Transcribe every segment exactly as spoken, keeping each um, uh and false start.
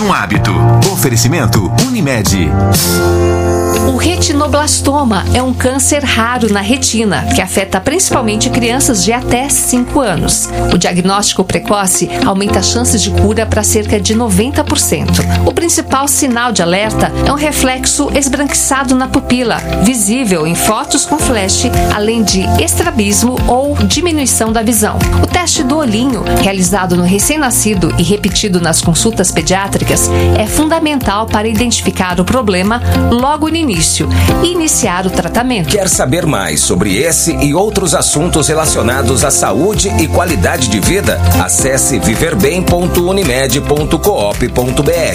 um hábito. Oferecimento Unimed. O retinoblastoma é um câncer raro na retina, que afeta principalmente crianças de até cinco anos. O diagnóstico precoce aumenta as chances de cura para cerca de noventa por cento. O principal sinal de alerta é um reflexo esbranquiçado na pupila, visível em fotos com flash, além de estrabismo ou diminuição da visão. O teste do olhinho, realizado no recém-nascido e repetido nas consultas pediátricas, é fundamental para identificar o problema logo no início e iniciar o tratamento. Quer saber mais sobre esse e outros assuntos relacionados à saúde e qualidade de vida? Acesse viver bem ponto unimed ponto coop ponto br.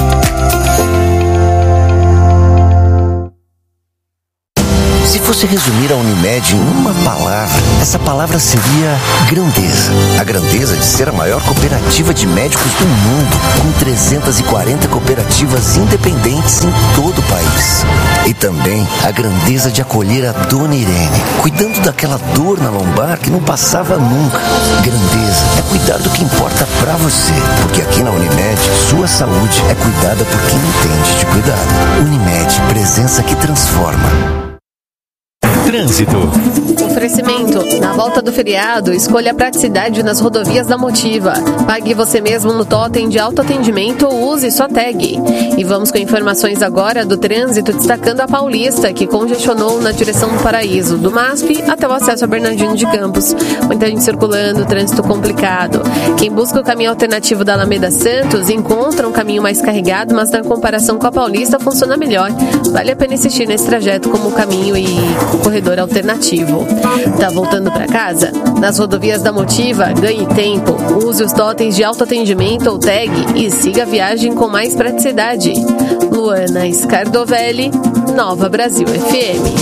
Se fosse resumir a Unimed em uma palavra, essa palavra seria grandeza. A grandeza de ser a maior cooperativa de médicos do mundo, com trezentas e quarenta cooperativas independentes em todo o país. E também a grandeza de acolher a Dona Irene, cuidando daquela dor na lombar que não passava nunca. Grandeza é cuidar do que importa pra você, porque aqui na Unimed, sua saúde é cuidada por quem entende de cuidado. Unimed, presença que transforma. Trânsito. Oferecimento. Na volta do feriado, escolha a praticidade nas rodovias da Motiva. Pague você mesmo no totem de autoatendimento ou use sua tag. E vamos com informações agora do trânsito, destacando a Paulista, que congestionou na direção do Paraíso, do M A S P até o acesso a Bernardino de Campos. Muita gente circulando, trânsito complicado. Quem busca o caminho alternativo da Alameda Santos encontra um caminho mais carregado, mas na comparação com a Paulista funciona melhor. Vale a pena insistir nesse trajeto como caminho e corredor alternativo. Tá voltando para casa? Nas rodovias da Motiva, ganhe tempo, use os totens de autoatendimento ou tag e siga a viagem com mais praticidade. Luana Scardovelli, Nova Brasil F M.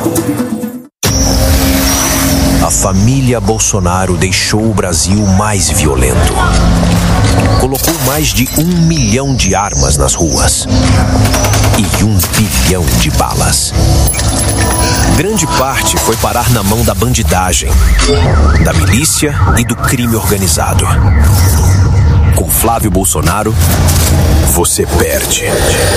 A família Bolsonaro deixou o Brasil mais violento. Colocou mais de um milhão de armas nas ruas e um bilhão de balas. Grande parte foi parar na mão da bandidagem, da milícia e do crime organizado. Com Flávio Bolsonaro, você perde.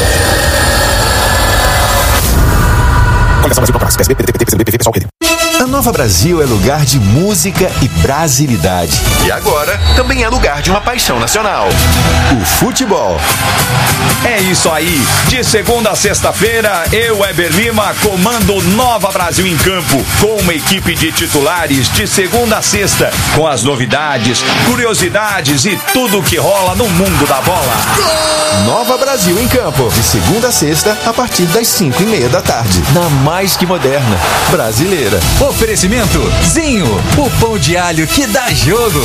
A Nova Brasil é lugar de música e brasilidade. E agora, também é lugar de uma paixão nacional: o futebol. É isso aí. De segunda a sexta-feira, eu, Weber Lima, comando Nova Brasil em Campo, com uma equipe de titulares de segunda a sexta, com as novidades, curiosidades e tudo que rola no mundo da bola. Nova Brasil em Campo, de segunda a sexta, a partir das cinco e meia da tarde, na mais que moderna brasileira. Oferecimento Zinho, o pão de alho que dá jogo.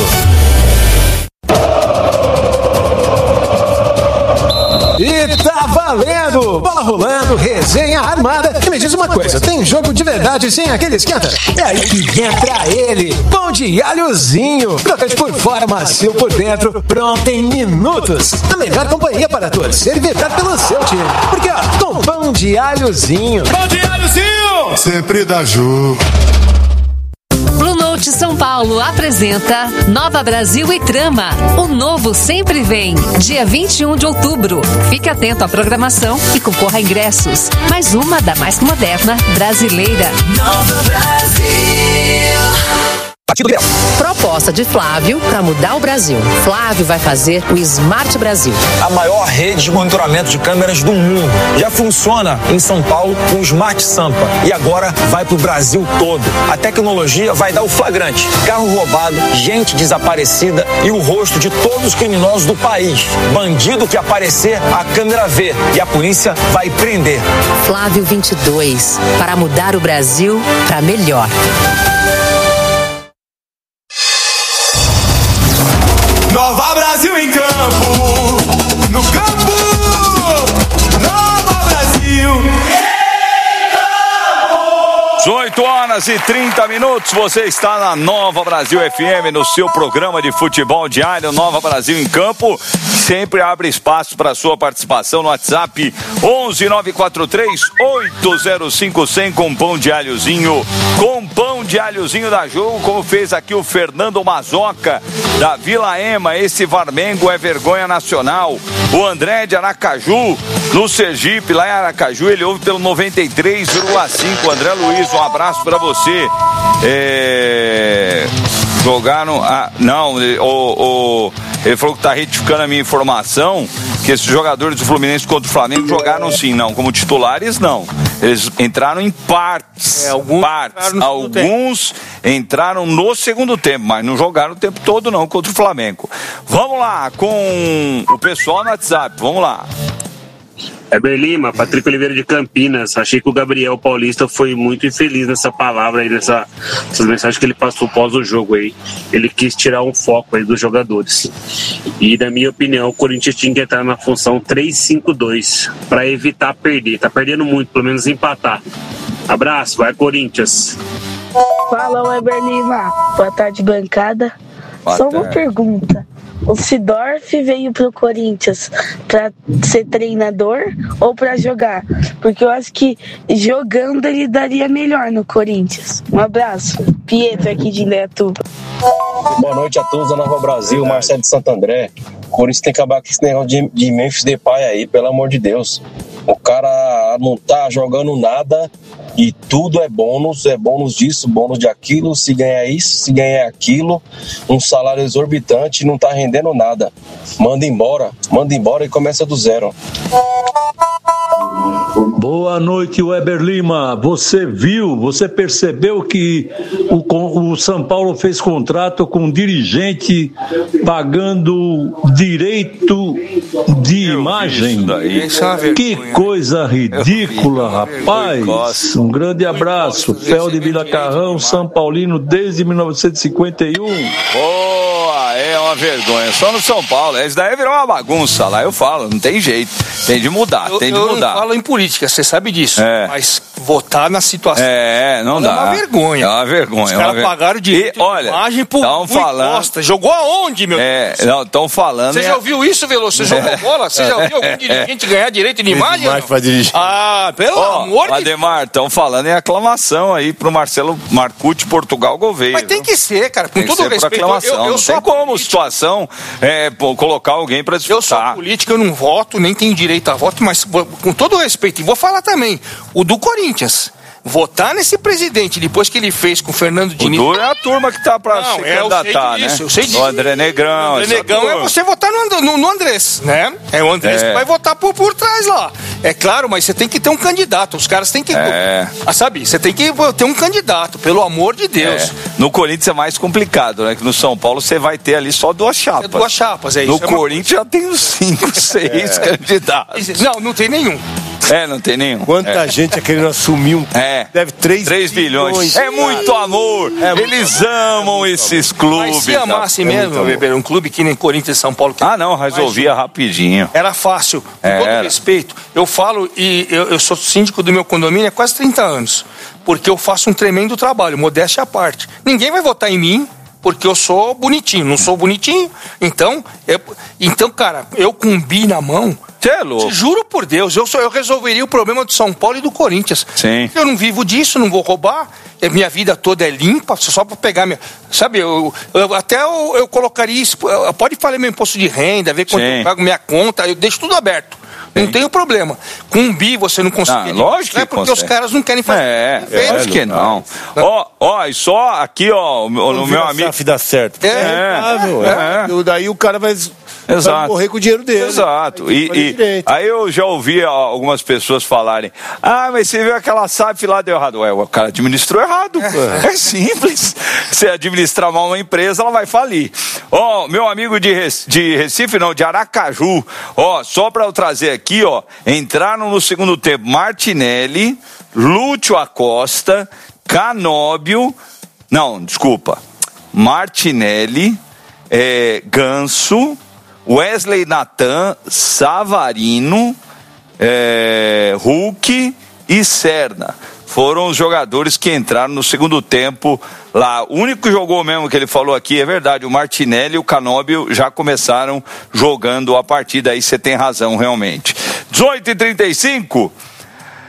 E tá valendo! Bola rolando, resenha armada. E me diz uma coisa, tem jogo de verdade sem aquele esquenta? É aí que entra ele, pão de alhozinho. Crocante por fora, macio por dentro, pronto em minutos. A melhor companhia para torcer e vibrar pelo seu time. Porque ó, com pão de alhozinho. Pão de alhozinho! Sempre dá jogo. Blue Note São Paulo apresenta Nova Brasil e Trama. O novo sempre vem. Dia vinte e um de outubro. Fique atento à programação e concorra a ingressos. Mais uma da mais moderna brasileira. Nova Brasil. Partido Liberal. Proposta de Flávio para mudar o Brasil. Flávio vai fazer o Smart Brasil. A maior rede de monitoramento de câmeras do mundo. Já funciona em São Paulo com o Smart Sampa. E agora vai para o Brasil todo. A tecnologia vai dar o flagrante. Carro roubado, gente desaparecida e o rosto de todos os criminosos do país. Bandido que aparecer, a câmera vê. E a polícia vai prender. Flávio vinte e dois. Para mudar o Brasil para melhor. Nova Brasil em campo, no campo, Nova Brasil em campo. dezoito horas e trinta minutos, você está na Nova Brasil F M, no seu programa de futebol diário, Nova Brasil em Campo. Sempre abre espaço para sua participação no WhatsApp onze nove quatro três oito zero cinco zero zero com pão de alhozinho. Com pão de diáliozinho da jogo, como fez aqui o Fernando Mazoca, da Vila Ema. Esse Varmengo é vergonha nacional. O André de Aracaju, no Sergipe, lá em Aracaju, ele ouve pelo noventa e três vírgula cinco. André Luiz, um abraço pra você. É... Jogaram. Ah, não, o, o, ele falou que tá retificando a minha informação, que esses jogadores do Fluminense contra o Flamengo jogaram sim, não, como titulares, não. Eles entraram em partes. É, alguns partes. Entraram alguns entraram no segundo tempo, mas não jogaram o tempo todo, não, contra o Flamengo. Vamos lá com o pessoal no WhatsApp, vamos lá. Heber Lima, Patrick Oliveira de Campinas. Achei que o Gabriel Paulista foi muito infeliz nessa palavra aí, nessa, nessas mensagens que ele passou pós o jogo aí. Ele quis tirar um foco aí dos jogadores. E, na minha opinião, o Corinthians tinha que entrar na função três cinco dois para evitar perder. Tá perdendo muito, pelo menos empatar. Abraço, vai Corinthians. Fala, Heber Lima. Boa tarde, bancada. Boa Só tarde. Uma pergunta. O Sidorf veio pro Corinthians para ser treinador ou para jogar? Porque eu acho que jogando ele daria melhor no Corinthians. Um abraço. Pietro aqui de Indaiatuba. Boa noite a todos da Nova Brasil, Marcelo de Santo André. O Corinthians tem que acabar com esse negócio de, de Memphis Depay aí, pelo amor de Deus. O cara não tá jogando nada e tudo é bônus, é bônus disso, bônus de aquilo, se ganhar isso, se ganhar aquilo, um salário exorbitante, não tá rendendo nada. Manda embora, manda embora e começa do zero. Boa noite, Heber Lima. Você viu, você percebeu que o, o São Paulo fez contrato com um dirigente pagando direito de Eu imagem? Que coisa ridícula, rapaz. Um grande abraço. Fel de Vila Carrão, São Paulino desde mil novecentos e cinquenta e um. Boa, é uma vergonha. Só no São Paulo. Isso daí virou uma bagunça lá, eu falo. Não tem jeito. Tem de mudar, eu, tem de eu mudar. Eu não falo em política, você sabe disso. É. Mas votar na situação. É, não dá. É uma vergonha. É uma vergonha. Os caras ver... pagaram direito e, olha, de imagem por falando... Costa. Jogou aonde, meu é, Deus? Não, estão falando... Você já ouviu isso, Veloso? Você é. jogou bola? Você já ouviu algum dirigente ganhar direito de imagem? Imagem pra dirigir. Ah, pelo oh, amor de Ademar, estão falando em aclamação aí pro Marcelo Marcucci, Portugal Gouveia. Mas tem que ser, cara. Com tem todo respeito. Aclamação. Eu, eu não sou tem como situação é, pô, colocar alguém pra disputar. Eu sou político, eu não voto, nem tenho direito a voto, mas com todo respeito, e vou falar também, o do Corinthians. Votar nesse presidente depois que ele fez com o Fernando Diniz. O é a turma que tá pra não, se é, candidatar, né? Disso, eu sei disso. O André Negrão. O André Negrão é você votar no, no, no Andrés, né? É o Andrés é. que vai votar por, por trás lá. É claro, mas você tem que ter um candidato. Os caras têm que... É. Ah, sabe? Você tem que ter um candidato, pelo amor de Deus. É. No Corinthians é mais complicado, né? Que no São Paulo você vai ter ali só duas chapas. É duas chapas, é isso. No é Corinthians uma... já tem uns cinco, seis é. candidatos. Não, não tem nenhum. É, não tem nenhum. Quanta é. gente é querendo assumir um... É. Deve três bilhões. É muito amor. É Eles muito amam amor. esses clubes. Mas se amasse é mesmo, Weber, um clube que nem Corinthians e São Paulo... Ah, não, resolvia rapidinho. Era fácil. Com é, todo era. respeito, eu falo, e eu, eu sou síndico do meu condomínio há quase trinta anos, porque eu faço um tremendo trabalho, modéstia à parte. Ninguém vai votar em mim, porque eu sou bonitinho. Não sou bonitinho, então... Eu, então, cara, eu com um bi na mão... Você é louco. Te juro por Deus, eu, só, eu resolveria o problema do São Paulo e do Corinthians. Sim. Eu não vivo disso, não vou roubar. Minha vida toda é limpa, só para pegar minha... Sabe, eu, eu, até eu, eu colocaria isso... Pode falar meu imposto de renda, ver quanto Sim. eu pago minha conta, eu deixo tudo aberto. Sim. Não tem problema. Com um bi você não consegue. Ah, lógico que é porque consegue. Os caras não querem fazer. É, é acho que não. Ó, ó, e só aqui, ó, no meu amigo... Se dá certo. É, é, é, é. Daí o cara vai... Exato. Vai morrer com o dinheiro dele. Exato. E, e aí eu já ouvi algumas pessoas falarem: ah, mas você viu aquela S A F lá, deu errado. Ué, o cara administrou errado. É, é simples. Se administrar mal uma empresa, ela vai falir. Ó, meu amigo de, Recife, de Recife, não, de Aracaju, ó, só pra eu trazer aqui, ó, entraram no segundo tempo Martinelli, Lúcio Acosta, Canóbio, não, desculpa, Martinelli, é, Ganso, Wesley Natan, Savarino, é, Hulk e Serna. Foram os jogadores que entraram no segundo tempo lá. O único que jogou mesmo que ele falou aqui, é verdade, o Martinelli e o Canóbio já começaram jogando a partida. Aí você tem razão, realmente. dezoito e trinta e cinco.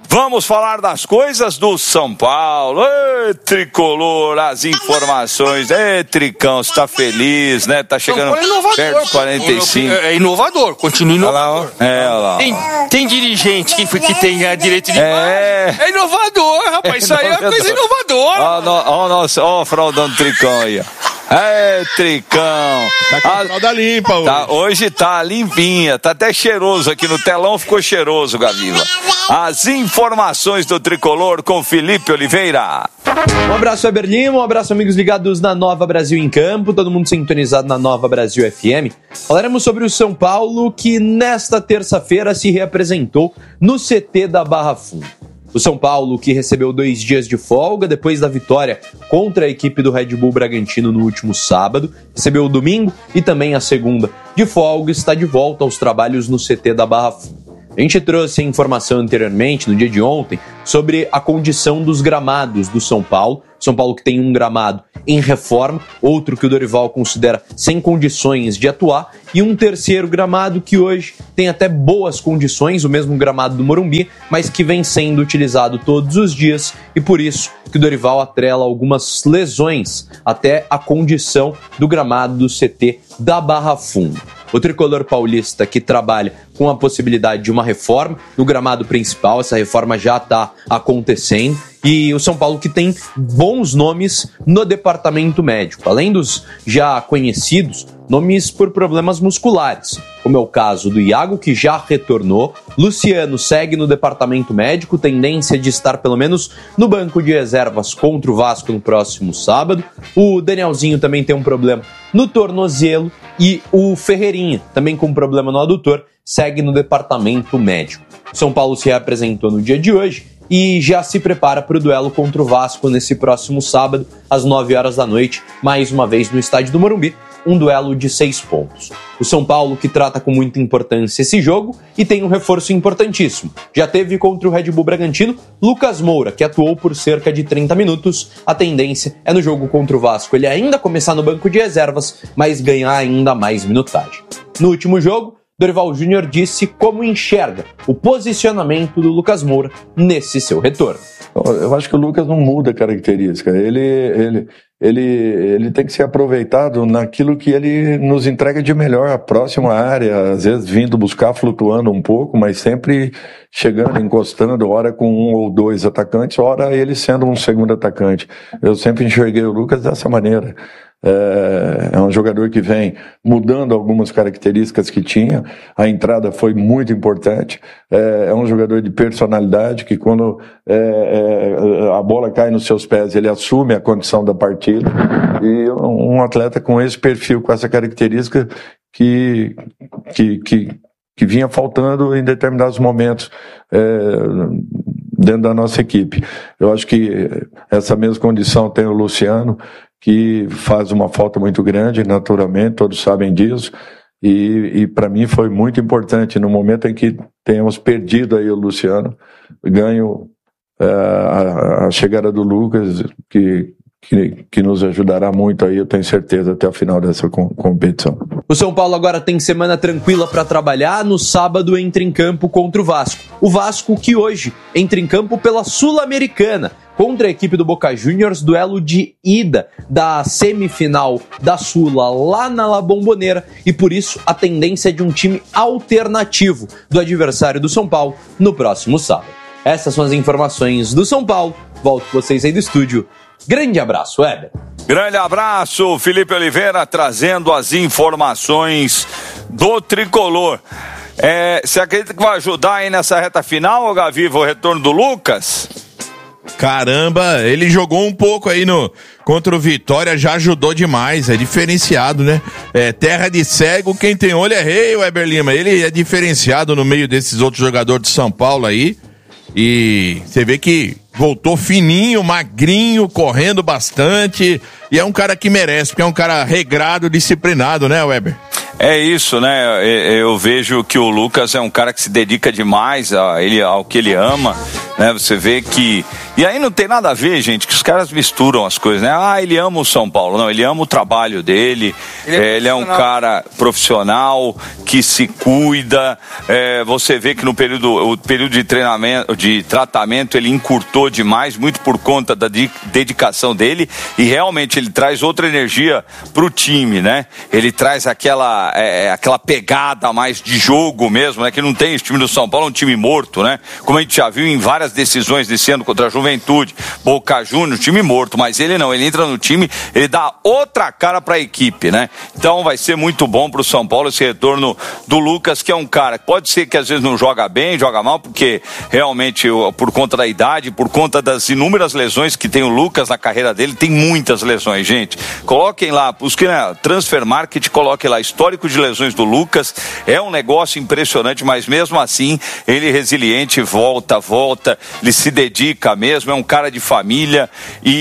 Vamos falar das coisas do São Paulo. Ê, tricolor, as informações. Ê, Tricão, você tá feliz, né? Tá chegando é perto dos quarenta e cinco. É inovador, continua inovador. É, olha lá. Tem, tem dirigente que, que tem a direito de... É. É inovador, rapaz. Isso aí é uma coisa inovadora. Ó, no, ó, nossa, ó o fraldão do Tricão aí, ó. É, Tricão. Tá com a fralda limpa hoje. Tá, hoje tá limpinha, tá até cheiroso aqui no telão, ficou cheiroso, Gaviva. As informações do Tricolor com Felipe Oliveira. Um abraço, Weber Lima, um abraço, amigos ligados na Nova Brasil em Campo, todo mundo sintonizado na Nova Brasil F M. Falaremos sobre o São Paulo, que nesta terça-feira se reapresentou no C T da Barra Funda. O São Paulo, que recebeu dois dias de folga depois da vitória contra a equipe do Red Bull Bragantino no último sábado, recebeu o domingo e também a segunda de folga, está de volta aos trabalhos no C T da Barra Funda. A gente trouxe a informação anteriormente, no dia de ontem, sobre a condição dos gramados do São Paulo. São Paulo que tem um gramado em reforma, outro que o Dorival considera sem condições de atuar, e um terceiro gramado que hoje tem até boas condições, o mesmo gramado do Morumbi, mas que vem sendo utilizado todos os dias, e por isso que o Dorival atrela algumas lesões até a condição do gramado do C T da Barra Funda. O tricolor paulista que trabalha com a possibilidade de uma reforma no gramado principal, essa reforma já está acontecendo, e o São Paulo que tem bons nomes no departamento médico, além dos já conhecidos, nomes por problemas musculares, como é o caso do Iago, que já retornou. Luciano segue no departamento médico, tendência de estar pelo menos no banco de reservas contra o Vasco no próximo sábado. O Danielzinho também tem um problema no tornozelo, e o Ferreirinha, também com problema no adutor, segue no departamento médico. São Paulo se reapresentou no dia de hoje e já se prepara para o duelo contra o Vasco nesse próximo sábado, às nove horas da noite, mais uma vez no estádio do Morumbi, um duelo de seis pontos. O São Paulo que trata com muita importância esse jogo e tem um reforço importantíssimo. Já teve contra o Red Bull Bragantino Lucas Moura, que atuou por cerca de trinta minutos. A tendência é no jogo contra o Vasco ele ainda começar no banco de reservas, mas ganhar ainda mais minutagem. No último jogo, Dorival Júnior disse como enxerga o posicionamento do Lucas Moura nesse seu retorno. Eu acho que o Lucas não muda a característica. Ele, ele, ele, ele tem que ser aproveitado naquilo que ele nos entrega de melhor, a próxima área, às vezes vindo buscar, flutuando um pouco, mas sempre chegando, encostando, ora com um ou dois atacantes, ora ele sendo um segundo atacante. Eu sempre enxerguei o Lucas dessa maneira. É, é um jogador que vem mudando algumas características que tinha. A entrada foi muito importante. É, é um jogador de personalidade que quando é, é, a bola cai nos seus pés, ele assume a condição da partida. E um atleta com esse perfil, com essa característica que, que, que, que vinha faltando em determinados momentos é, dentro da nossa equipe. Eu acho que essa mesma condição tem o Luciano, que faz uma falta muito grande, naturalmente, todos sabem disso, e, e para mim foi muito importante, no momento em que tenhamos perdido aí o Luciano, ganho uh, a, a chegada do Lucas, que, que, que nos ajudará muito aí, eu tenho certeza, até o final dessa com, competição. O São Paulo agora tem semana tranquila para trabalhar. No sábado entra em campo contra o Vasco. O Vasco que hoje entra em campo pela Sul-Americana, contra a equipe do Boca Juniors, duelo de ida da semifinal da Sula lá na La Bombonera, e por isso a tendência é de um time alternativo do adversário do São Paulo no próximo sábado. Essas são as informações do São Paulo. Volto com vocês aí do estúdio. Grande abraço, Weber. Grande abraço, Felipe Oliveira, trazendo as informações do Tricolor. É, você acredita que vai ajudar aí nessa reta final, Gaviva, o retorno do Lucas? Caramba, ele jogou um pouco aí no contra o Vitória, já ajudou demais, é diferenciado, né? É terra de cego, quem tem olho é rei, Weber Lima. Ele é diferenciado no meio desses outros jogadores de São Paulo aí. E você vê que voltou fininho, magrinho, correndo bastante. E é um cara que merece, porque é um cara regrado, disciplinado, né, Weber? É isso, né? Eu vejo que o Lucas é um cara que se dedica demais a ele, ao que ele ama. né? Você vê que... E aí não tem nada a ver, gente, que os caras misturam as coisas, né? Ah, ele ama o São Paulo. Não, ele ama o trabalho dele. Ele é, ele é um cara profissional que se cuida. É, você vê que no período, o período de treinamento, de tratamento, ele encurtou demais, muito por conta da de, dedicação dele. E realmente ele traz outra energia pro time, né? Ele traz aquela, é, aquela pegada mais de jogo mesmo, né? Que não tem esse time do São Paulo, é um time morto, né? Como a gente já viu em várias decisões desse ano contra a Juventude, Boca Juniors, time morto, mas ele não, ele entra no time, ele dá outra cara para a equipe, né? Então vai ser muito bom pro São Paulo esse retorno do Lucas, que é um cara que pode ser que às vezes não joga bem, joga mal, porque realmente por conta da idade, por conta das inúmeras lesões que tem o Lucas na carreira dele, tem muitas lesões, gente. Coloquem lá, busquem na Transfer Market, coloquem lá, histórico de lesões do Lucas, é um negócio impressionante, mas mesmo assim, ele é resiliente, volta, volta, ele se dedica mesmo, é um cara de família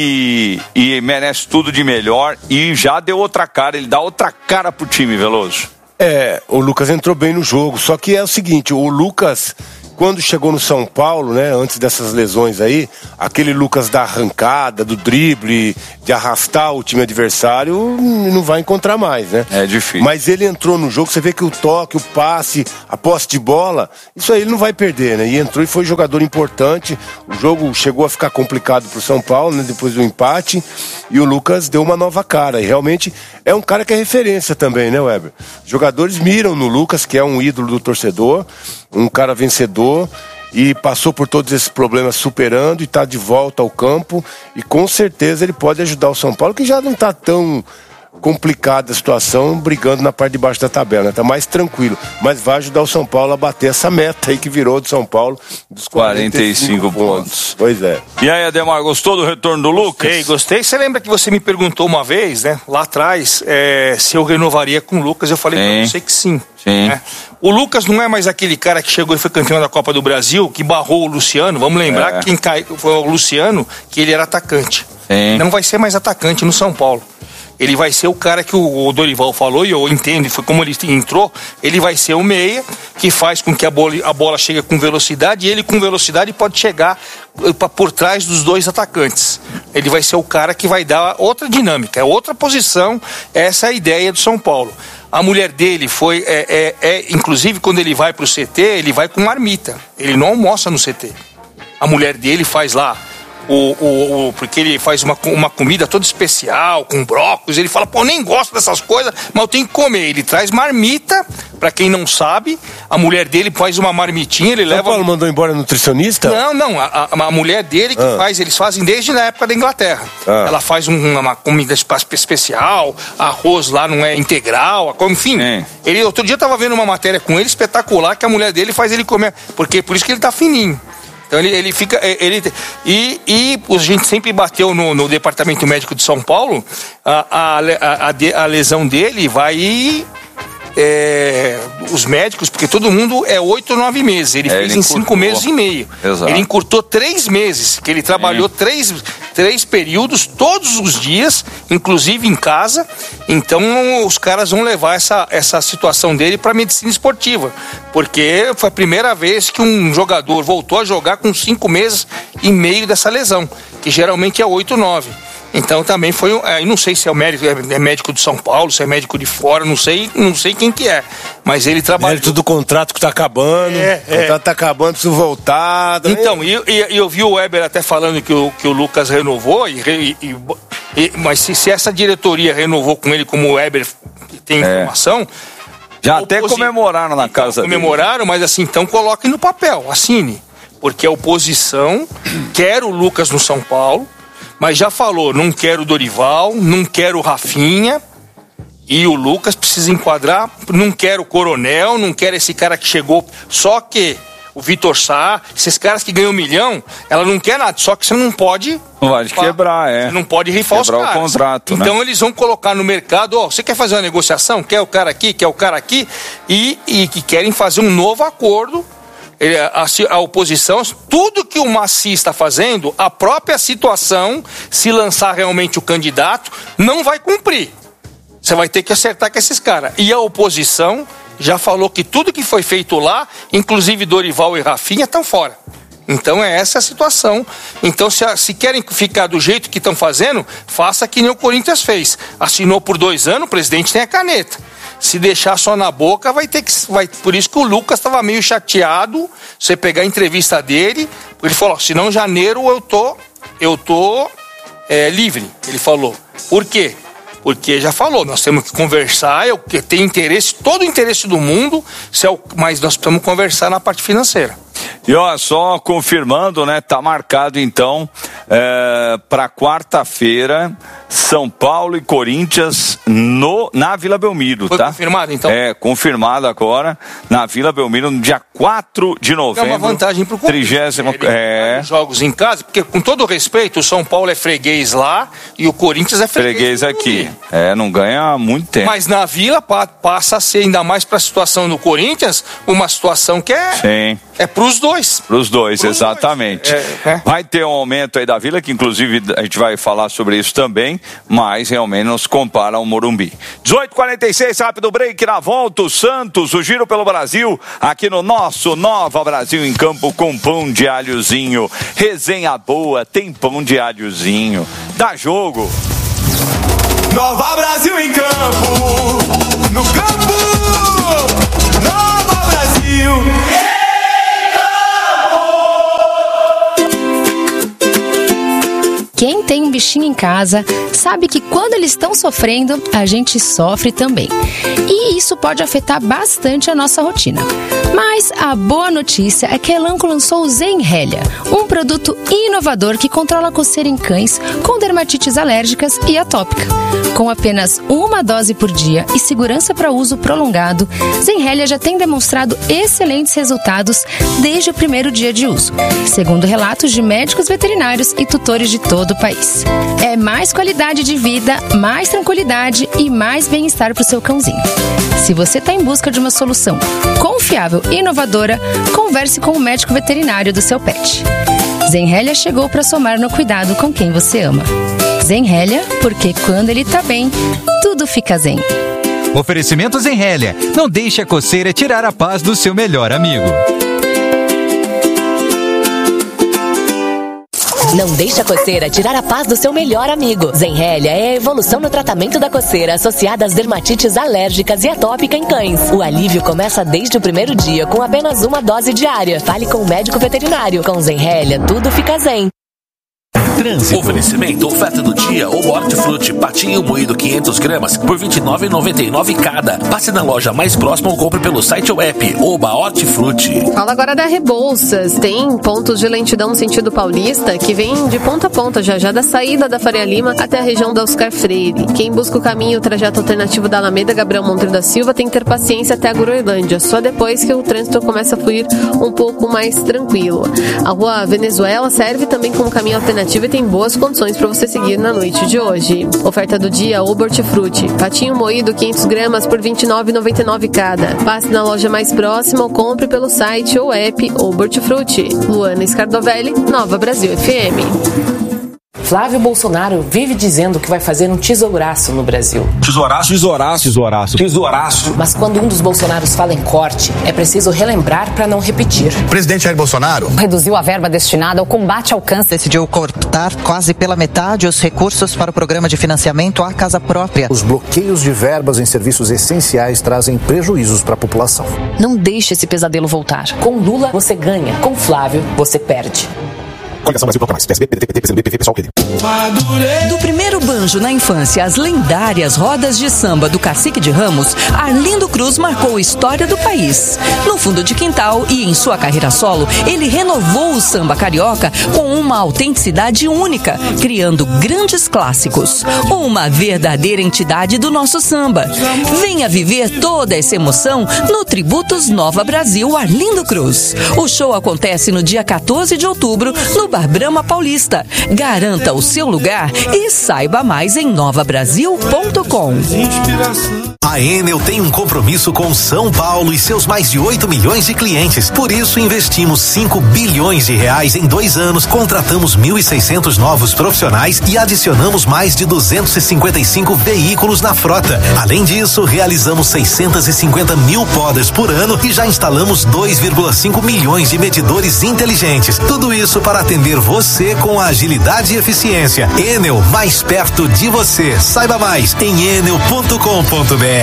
e, e merece tudo de melhor e já deu outra cara, ele dá outra cara pro time, Veloso. É, o Lucas entrou bem no jogo, só que é o seguinte, o Lucas, quando chegou no São Paulo, né, antes dessas lesões aí, aquele Lucas da arrancada, do drible, de arrastar o time adversário, não vai encontrar mais, né? É difícil. Mas ele entrou no jogo, você vê que o toque, o passe, a posse de bola, isso aí ele não vai perder, né? E entrou e foi jogador importante, o jogo chegou a ficar complicado pro São Paulo, né, depois do empate, e o Lucas deu uma nova cara, e realmente é um cara que é referência também, né, Weber? Os jogadores miram no Lucas, que é um ídolo do torcedor, um cara vencedor e passou por todos esses problemas superando e está de volta ao campo e com certeza ele pode ajudar o São Paulo, que já não está tão complicada a situação, brigando na parte de baixo da tabela, né? Tá mais tranquilo, mas vai ajudar o São Paulo a bater essa meta aí que virou do São Paulo dos quarenta e cinco pontos. Pois é. E aí, Ademar, gostou do retorno do Lucas? Gostei, gostei. Você lembra que você me perguntou uma vez, né, lá atrás, é, se eu renovaria com o Lucas? Eu falei pra você que sim. Sim. Né? O Lucas não é mais aquele cara que chegou e foi campeão da Copa do Brasil, que barrou o Luciano. Vamos lembrar É. que quem cai, foi o Luciano, que ele era atacante. Sim. Não vai ser mais atacante no São Paulo. Ele vai ser o cara que o Dorival falou, e eu entendo, foi como ele entrou, ele vai ser o meia, que faz com que a bola, a bola chegue com velocidade, e ele com velocidade pode chegar por trás dos dois atacantes. Ele vai ser o cara que vai dar outra dinâmica, é outra posição, essa é a ideia do São Paulo. A mulher dele foi, é, é, é, inclusive quando ele vai pro C T, ele vai com marmita, ele não almoça no C T. A mulher dele faz lá, O, o, o, porque ele faz uma, uma comida toda especial, com brócolis, ele fala, pô, eu nem gosto dessas coisas, mas eu tenho que comer. Ele traz marmita, pra quem não sabe, a mulher dele faz uma marmitinha, ele São leva... Paulo mandou embora nutricionista? Não, não, a, a, a mulher dele que Ah. faz, eles fazem desde na época da Inglaterra. Ah. Ela faz um, uma comida espe- especial, arroz lá não é integral, enfim. Ele, outro dia eu tava vendo uma matéria com ele espetacular, que a mulher dele faz ele comer, porque por isso que ele tá fininho. Então ele, ele fica. Ele, e, e a gente sempre bateu no, no Departamento Médico de São Paulo, a, a, a, a lesão dele vai. É, os médicos, porque todo mundo é oito ou nove meses. Ele É, fez ele em cinco encurtou. meses e meio. Exato. Ele encurtou três meses, que ele trabalhou três, três períodos, todos os dias, inclusive em casa. Então os caras vão levar essa, essa situação dele para medicina esportiva. Porque foi a primeira vez que um jogador voltou a jogar com cinco meses e meio dessa lesão, que geralmente é oito, nove. Então também foi, é, não sei se é o médico, é médico de São Paulo, se é médico de fora, não sei, não sei quem que é, mas ele trabalha. Mérito do contrato que tá acabando, É, o contrato tá acabando, preciso voltar. né? Então, e, e- e eu vi o Weber até falando que o, que o Lucas renovou, e, re- e- e- mas se, se essa diretoria renovou com ele, como o Weber tem informação. Já até comemoraram na casa dele. Comemoraram, mas assim, então coloquem no papel, assine. Porque a oposição quer o Lucas no São Paulo, mas já falou, não quero o Dorival, não quero o Rafinha, e o Lucas precisa enquadrar, não quero o Coronel, não quero esse cara que chegou, só que o Vitor Sá, esses caras que ganham um milhão, ela não quer nada, só que você não pode... Não vai quebrar, é. Você não pode rifar Quebrar os caras. o contrato, né? Então eles vão colocar no mercado, ó, você quer fazer uma negociação? Quer o cara aqui, quer o cara aqui, e, e que querem fazer um novo acordo. Ele, a, a oposição, tudo que o Maci está fazendo, a própria situação, se lançar realmente o candidato, não vai cumprir. Você vai ter que acertar com esses caras. E a oposição já falou que tudo que foi feito lá, inclusive Dorival e Rafinha, estão fora. Então é essa a situação. Então se, se querem ficar do jeito que estão fazendo, faça que nem o Corinthians fez. Assinou por dois anos, o presidente tem a caneta. Se deixar só na boca, vai ter que... Vai, por isso que o Lucas estava meio chateado. Você pegar a entrevista dele, ele falou, se não janeiro eu tô, eu tô é, livre. Ele falou. Por quê? Porque já falou, nós temos que conversar, eu tenho interesse, todo o interesse do mundo, mas nós precisamos conversar na parte financeira. E ó, só confirmando, né, tá marcado então é, para quarta-feira, São Paulo e Corinthians no, na Vila Belmiro, Foi tá? confirmado então? É, confirmado agora, na Vila Belmiro, no dia quatro de novembro. É uma vantagem pro Corinthians. trigésimo, é. Jogos em casa, porque com todo respeito, o São Paulo é freguês lá e o Corinthians é freguês, freguês aqui. É, não ganha muito tempo. Mas na Vila passa a ser, ainda mais para a situação do Corinthians, uma situação que é... Sim. É pros dois. Pros dois, pros exatamente. Dois. É, é. Vai ter um aumento aí da Vila, que inclusive a gente vai falar sobre isso também, mas realmente não se compara ao Morumbi. dezoito e quarenta e seis, rápido break, na volta, o Santos, o Giro pelo Brasil, aqui no nosso Nova Brasil em Campo, com pão de alhozinho. Resenha boa, tem pão de alhozinho. Dá jogo. Nova Brasil em campo, no campo, Nova Brasil. Quem tem um bichinho em casa sabe que quando eles estão sofrendo, a gente sofre também. E isso pode afetar bastante a nossa rotina. Mas a boa notícia é que a Elanco lançou o Zenrelia, um produto inovador que controla a coceira em cães com dermatites alérgicas e atópica. Com apenas uma dose por dia e segurança para uso prolongado, Zenrelia já tem demonstrado excelentes resultados desde o primeiro dia de uso, segundo relatos de médicos veterinários e tutores de todo o país. É mais qualidade de vida, mais tranquilidade e mais bem-estar para o seu cãozinho. Se você está em busca de uma solução confiável e inovadora, converse com o médico veterinário do seu pet. Zenrelia chegou para somar no cuidado com quem você ama. Zenrelia, porque quando ele tá bem, tudo fica zen. Oferecimento Zenrelia. Não deixe a coceira tirar a paz do seu melhor amigo. Não deixe a coceira tirar a paz do seu melhor amigo. Zenrelia é a evolução no tratamento da coceira associada às dermatites alérgicas e atópica em cães. O alívio começa desde o primeiro dia com apenas uma dose diária. Fale com o médico veterinário. Com Zenrelia, tudo fica zen. Trânsito. Oferecimento, oferta do dia, Oba Hortifruti, patinho moído quinhentas gramas por vinte e nove reais e noventa e nove centavos cada. Passe na loja mais próxima ou compre pelo site ou app. Oba Hortifruti. Fala agora da Rebouças. Tem pontos de lentidão no sentido paulista que vem de ponta a ponta, já já da saída da Faria Lima até a região da Oscar Freire. Quem busca o caminho, o trajeto alternativo da Alameda Gabriel Monteiro da Silva tem que ter paciência até a Groenlândia, só depois que o trânsito começa a fluir um pouco mais tranquilo. A rua Venezuela serve também como caminho alternativo e tem boas condições para você seguir na noite de hoje. Oferta do dia, Oba Hortifruti. Patinho moído quinhentas gramas por vinte e nove reais e noventa e nove centavos cada. Passe na loja mais próxima ou compre pelo site ou app Oba Hortifruti. Luana Scardovelli, Nova Brasil F M. Flávio Bolsonaro vive dizendo que vai fazer um tesouraço no Brasil. Tesouraço, tesouraço, tesouraço, tesouraço. Mas quando um dos Bolsonaros fala em corte, é preciso relembrar para não repetir. O presidente Jair Bolsonaro reduziu a verba destinada ao combate ao câncer. Decidiu cortar quase pela metade os recursos para o programa de financiamento à casa própria. Os bloqueios de verbas em serviços essenciais trazem prejuízos para a população. Não deixe esse pesadelo voltar. Com Lula, você ganha. Com Flávio, você perde. Do primeiro banjo na infância às lendárias rodas de samba do Cacique de Ramos, Arlindo Cruz marcou história do país. No fundo de quintal e em sua carreira solo, ele renovou o samba carioca com uma autenticidade única, criando grandes clássicos. Uma verdadeira entidade do nosso samba. Venha viver toda essa emoção no Tributos Nova Brasil Arlindo Cruz. O show acontece no dia quatorze de outubro, no Bar Brahma Paulista. Garanta o seu lugar e saiba mais em nova brasil ponto com. A Enel tem um compromisso com São Paulo e seus mais de oito milhões de clientes. Por isso, investimos cinco bilhões de reais em dois anos, contratamos mil e seiscentos novos profissionais e adicionamos mais de duzentos e cinquenta e cinco veículos na frota. Além disso, realizamos seiscentos e cinquenta mil podas por ano e já instalamos dois vírgula cinco milhões de medidores inteligentes. Tudo isso para atender você com agilidade e eficiência. Enel, mais perto de você. Saiba mais em enel ponto com ponto br.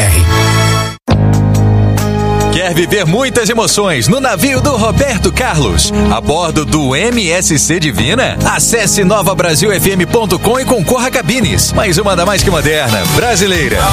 Quer viver muitas emoções no navio do Roberto Carlos, a bordo do M S C Divina? Acesse nova brasil f m ponto com e concorra a cabines. Mais uma da mais que moderna, brasileira.